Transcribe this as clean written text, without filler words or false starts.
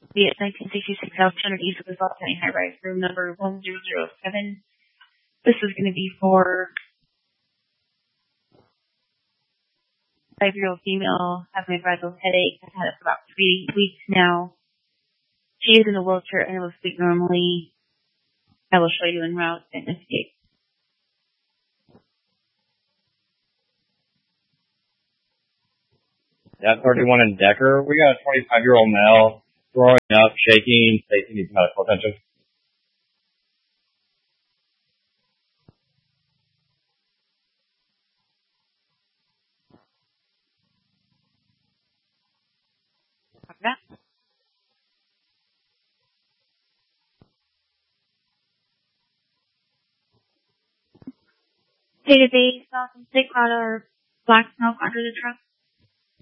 Be at 1966 South Trinity East of the Salt County High Rise, room number 1007. This is going to be for 5-year-old female having a gradual headache. I've had it for about 3 weeks now. She is in a wheelchair and will speak normally. I will show you en route and escape. Yeah, 31 in Decker. We got a 25-year-old male throwing up, shaking. Stacy needs medical attention. Day-to-day, saw some thick cloud or black smoke under the truck.